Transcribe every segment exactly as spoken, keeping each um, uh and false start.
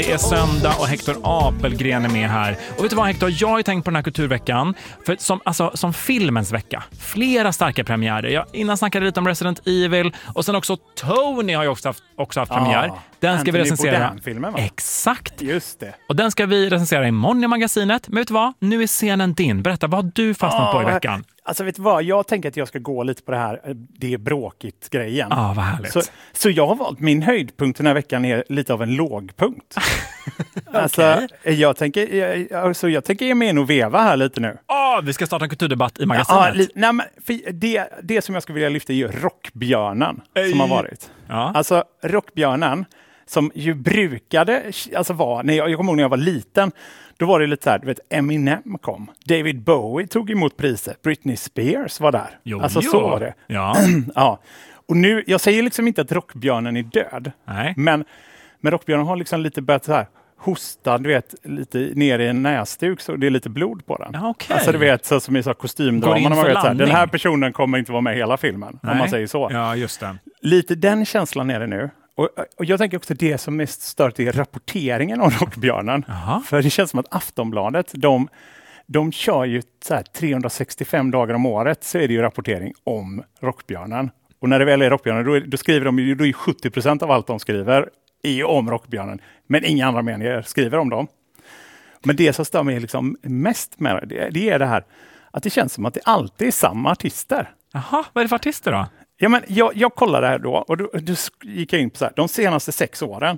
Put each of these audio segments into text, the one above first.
Det är söndag och Hector Apelgren är med här. Och vet du vad, Hector? Jag har ju tänkt på den här kulturveckan för som, alltså, som filmens vecka. Flera starka premiärer. Jag innan snackade lite om Resident Evil och sen också Tony har ju också haft, också haft premiär. Ah, den ska vi recensera. Filmen, va? Exakt. Just det. Och den ska vi recensera imorgon i magasinet. Men vet du vad? Nu är scenen din. Berätta, vad har du fastnat ah, på i veckan? Alltså vet du vad? Jag tänker att jag ska gå lite på det här det är bråkigt-grejen. Ja, ah, vad härligt. Så, så jag har valt min höjdpunkt den här veckan är lite av en lågpunkt. Alltså, jag tänker, jag, alltså, jag tänker ge mig in och veva här lite nu. Oh, vi ska starta en kulturdebatt i magasinet. Ja, li- nej, men, för det, det som jag skulle vilja lyfta är ju Rockbjörnen Ej. som har varit. Ja. Alltså Rockbjörnen som ju brukade alltså vara, när jag, jag kommer ihåg när jag var liten, då var det lite så här, du vet, Eminem kom. David Bowie tog emot priset. Britney Spears var där. Jo, alltså jo. så var det. Ja. Ja. Och nu, jag säger liksom inte att Rockbjörnen är död. Nej. Men, men Rockbjörnen har liksom lite börjat så här hosta, du vet, lite ner i en näsduk så det är lite blod på den. Ja, okay. Alltså du vet, så som i så kostymdrama. Man vet, så här, den här personen kommer inte vara med hela filmen, Nej. om man säger så. Ja, just det. Lite den känslan är det nu. Och, och jag tänker också det som mest stört är rapporteringen om Rockbjörnen. Aha. För det känns som att Aftonbladet, de, de kör ju så här trehundrasextiofem dagar om året så är det ju rapportering om Rockbjörnen. Och när det väl är Rockbjörnen, då, är, då skriver de ju, då är sjuttio procent av allt de skriver är om Rockbjörnen. Men inga andra medier skriver om dem. Men det som stör mig liksom mest med det, det är det här att det känns som att det alltid är samma artister. Jaha, vad är det för artister då? Ja, men jag, jag kollade här då och då, då gick jag in på så här, de senaste sex åren,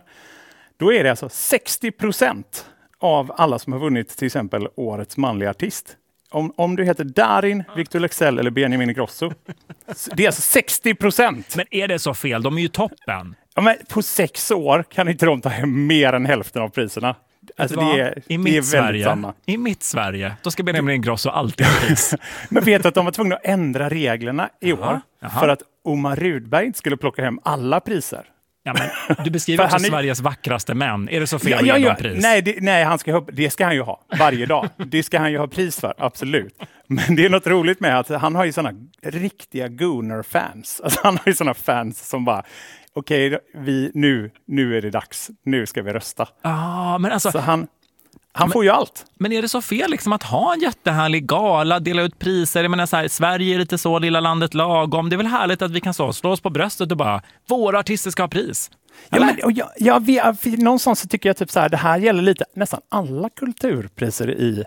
då är det alltså sextio procent av alla som har vunnit till exempel årets manliga artist. Om, om du heter Darin, Victor Leksell eller Benjamin Ingrosso, det är alltså sextio procent. Men är det så fel? De är ju toppen. Ja, men på sex år kan inte de ta hem mer än hälften av priserna. Alltså det är, I, det mitt är Sverige, samma. I mitt Sverige, då ska Benjamin Ingrosso alltid ha pris. Men vet du att de var tvungna att ändra reglerna i år Aha. för att Omar Rudberg inte skulle plocka hem alla priser. Ja, men du beskriver också är... Sveriges vackraste män. Är det så fel ja, att ja, ge ja. dem pris? Nej, det, nej han ska ha, det ska han ju ha varje dag. Det ska han ju ha pris för, absolut. Men det är något roligt med att han har ju sådana riktiga Gooner-fans. Alltså, han har ju sådana fans som bara okej, okay, nu, nu är det dags. Nu ska vi rösta. Ah, men alltså... Så han... Han men, får ju allt. Men är det så fel liksom att ha en jättehärlig gala, dela ut priser? Jag menar så här, Sverige är lite så, lilla landet lagom. Det är väl härligt att vi kan så slå oss på bröstet och bara, våra artister ska ha pris. Ja, men, och jag, jag, jag, någonstans så tycker jag typ så här, det här gäller lite nästan alla kulturpriser i,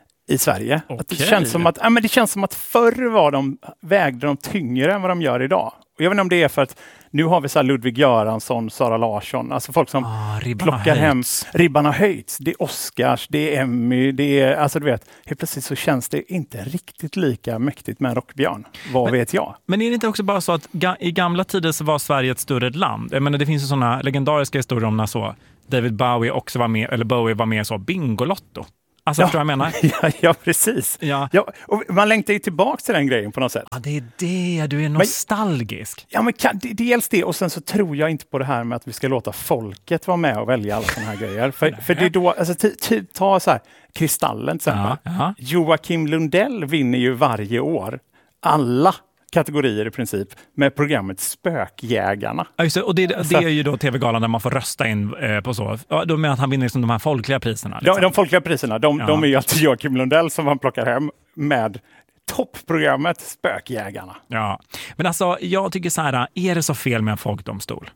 i Sverige. Okay. Att det, känns som att, ja, men det känns som att förr var de, vägde de tyngre än vad de gör idag. Och jag vet inte om det är för att nu har vi så här Ludvig Göransson, Sara Larsson, alltså folk som ah, plockar hem, ribban har höjts, det är Oscars, det är Emmy, det är, alltså du vet, helt plötsligt så känns det inte riktigt lika mäktigt med en Rockbjörn, vad men, vet jag. Men är det inte också bara så att ga, i gamla tider så var Sverige ett större land? Jag menar det finns ju sådana legendariska historier om när så David Bowie också var med, eller Bowie var med så Bingolotto. Alltså, ja, förstår jag menar? Ja, ja precis. Ja. Ja, och man längtar ju tillbaka till den grejen på något sätt. Ja, det är det. Du är nostalgisk. Men, ja, men kan, det, dels det. Och sen så tror jag inte på det här med att vi ska låta folket vara med och välja alla sådana här grejer. För, för det är då, alltså, t- t- ta så här, Kristallen till exempel. Ja, ja. Joakim Lundell vinner ju varje år alla kategorier i princip med programmet Spökjägarna. Ja, just det, och det, det är ju då tv-galan där man får rösta in eh, på så. Ja, då menar att han vinner liksom de här folkliga priserna. Liksom. De, de folkliga priserna, de, ja. de är ju alltid Joakim Lundell som han plockar hem med toppprogrammet Spökjägarna. Ja, men alltså jag tycker så här, är det så fel med en folkdomstol?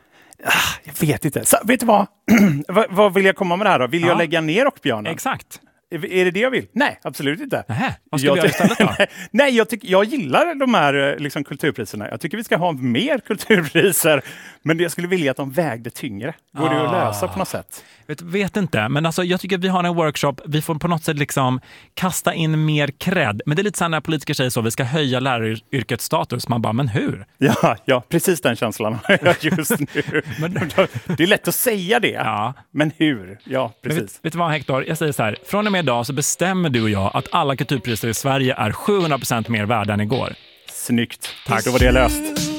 Jag vet inte. Så, vet du vad? vad? Vad vill jag komma med det här då? Vill ja. jag lägga ner Rockbjörnen? Exakt. Är det det jag vill? Nej, absolut inte. Nähä, vad ska jag vi göra istället då? Nej, jag, tyck, jag gillar de här liksom, kulturpriserna. Jag tycker vi ska ha mer kulturpriser. Men jag skulle vilja att de vägde tyngre. Går ah. det att lösa på något sätt? Vet, vet inte, men alltså, jag tycker att vi har en workshop. Vi får på något sätt liksom kasta in mer cred. Men det är lite så här när politiker säger så. Vi ska höja läraryrkets status. Man bara, men hur? Ja, ja precis den känslan just nu. men, det är lätt att säga det. Ja. Men hur? Ja, precis. Vet, vet du vad, Hector? Jag säger så här. Från och med idag så bestämmer du och jag att alla kulturpriser i Sverige är sjuhundra procent mer värda än igår. Snyggt. Tack, då var det löst.